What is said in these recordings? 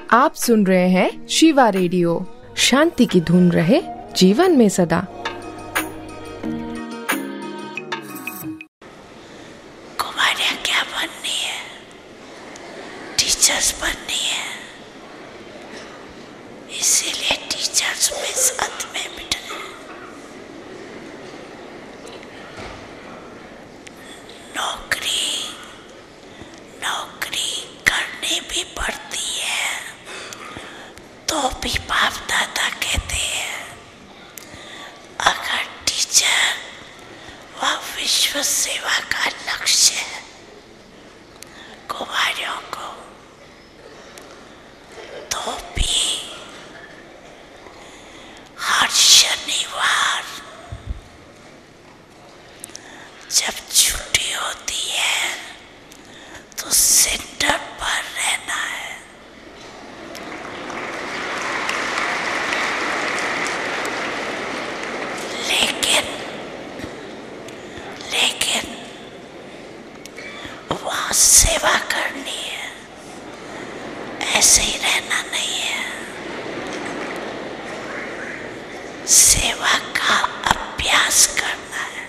आप सुन रहे हैं शिवा रेडियो। शांति की धुन रहे जीवन में सदा। कुमारियाँ क्या बननी है? टीचर्स बननी है। इसीलिए टीचर्स में साथ में बिठे। नौकरी करनी भी पड़ती है, तो भी बाप दादा कहते हैं अगर टीचर वह विश्व सेवा का लक्ष्य है कुमारियों को, तो भी हर शनिवार जब छुट्टी होती है तो सेंटर पर रहना है। लेकिन वहाँ सेवा करनी है, ऐसे ही रहना नहीं है। सेवा का अभ्यास करना है।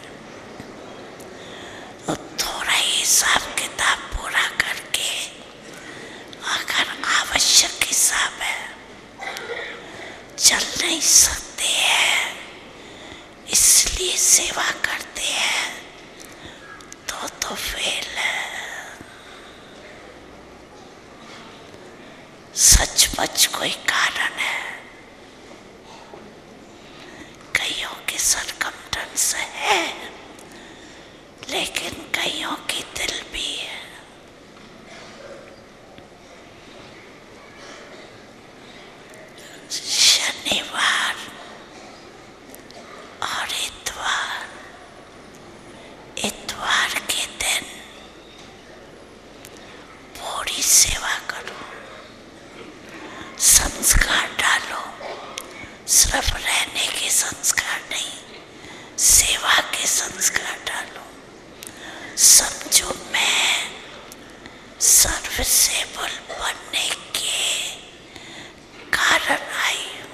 तो थोड़ा हिसाब किताब पूरा करके, अगर आवश्यक हिसाब है, चल नहीं सकते हैं इसलिए सेवा करते हैं, तो फेल है। सचमुच कोई कारण है। कईयों के सरकमस्टेंस है, लेकिन कईयों की दिल भी है। शनिवार और इतवार के दिन पूरी सेवा करो, संस्कार डालो। सिर्फ रहने के संस्कार नहीं, सेवा के संस्कार डालो। समझो मैं सर्विसेबल बनने के कारण आई हूँ।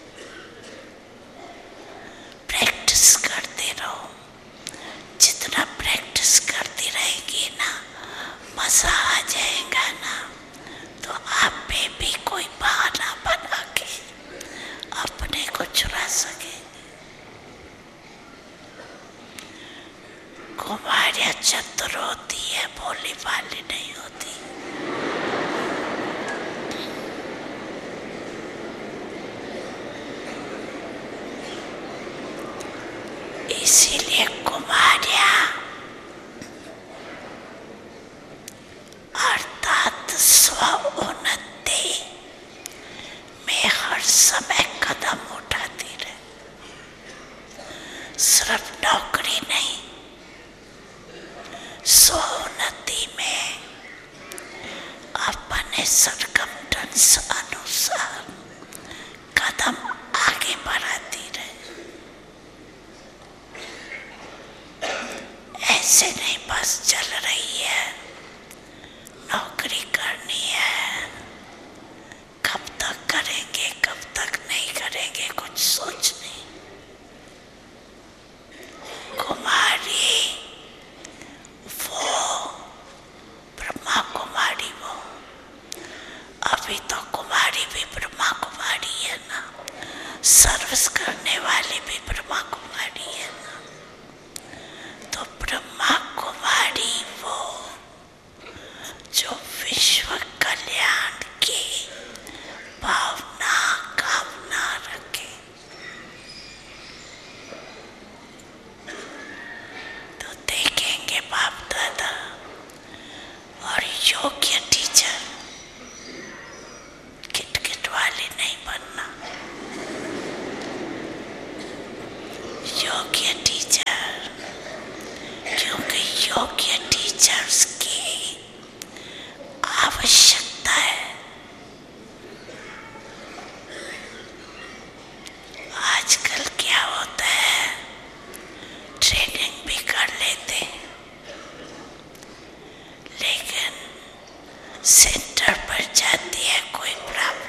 प्रैक्टिस करते रहो। जितना प्रैक्टिस करती रहेगी ना, मजा आ जाएगा ना, तो आप पे भी कोई बहाना बना के अपने को चुरा सके। कुमारियाँ चतुर होती है, भोली भाली नहीं होती। इसीलिए कुमारियाँ अर्थात स्व-उन्नति में हर समय कदम उठाती रहे। सिर्फ नौकरी नहीं, स्व-उन्नति में अपने सरकमस्टेंस अनुसार कदम आगे बढ़ाती रहे। ऐसे नहीं बस चल रही है, नौकरी करनी है, कब तक करेंगे कब तक नहीं करेंगे कुछ सोच नहीं। कुमारी वो ब्रह्मा कुमारी, वो अभी तो कुमारी भी ब्रह्मा कुमारी है ना, सर्विस करने वाली भी ब्रह्मा कुमारी है ना। तो ब्रह्मा कुमारी वो जो विश्व कल्याण की भावना कामना रखे। तो देखेंगे बाप दादा और योग्य टीचर, किटकिट वाले नहीं बनना। योग्य टीचर, क्योंकि योग्य टीचर्स की आवश्यकता है। आजकल क्या होता है, ट्रेनिंग भी कर लेते, लेकिन सेंटर पर जाती है कोई ब्राह्मण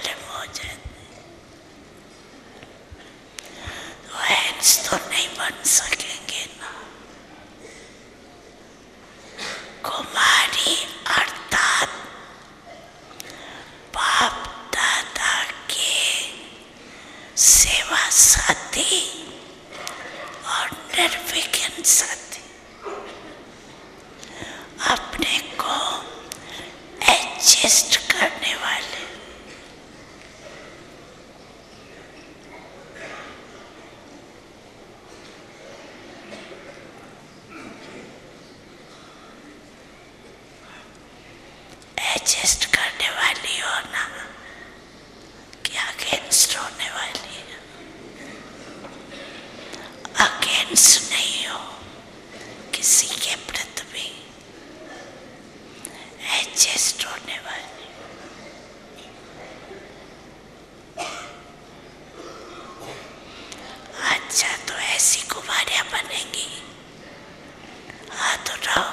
एडजस्ट करने वाले, एडजस्ट करने वाली हो ना कि अगेंस्ट होने वाली है? अगेंस्ट नहीं हो किसी के प्रति भी, एडजस्ट होने वाली। अच्छा, तो ऐसी कुमारियां बनेंगी, हाथ उठाओ।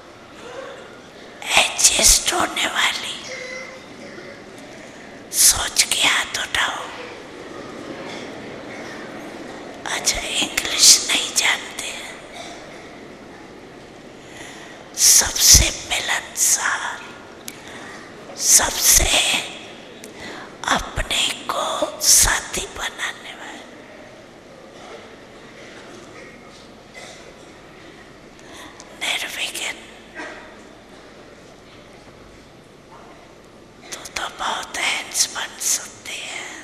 एडजस्ट होने वाली, सोच के हाथ उठाओ। अच्छा, इंग्लिश नहीं जानते, सबसे मिलनसार, सबसे अपने को साथी बनाने वाले, निर्विघ्न। तो बहुत हैंड्स बन सकते हैं।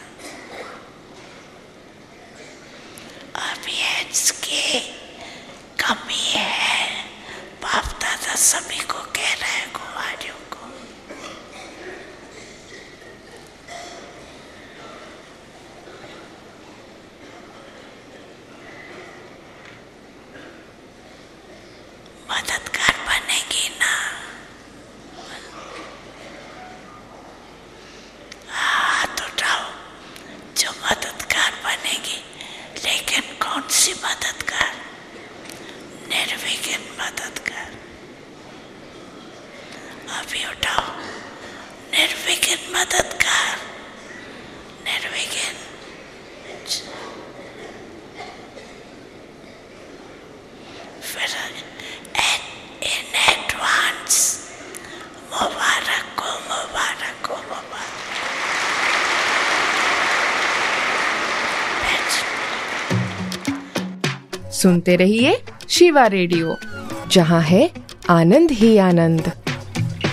अभी हैंड्स की कमी है, बाप दादा सभी को कह रहे हैं, कुमारियों को। मददगार बनेगी ना, हाथ उठाओ जो मददगार बनेगी। लेकिन कौन सी मददगार? निर्विघ्न मददगार। अभी उठाओ, निर्विघ्न मददगार, निर्विघ्न। फिर इन एडवांस मुबारक हो, मुबारक हो, मुबारक। सुनते रहिए शिवा रेडियो, जहाँ है आनंद ही आनंद।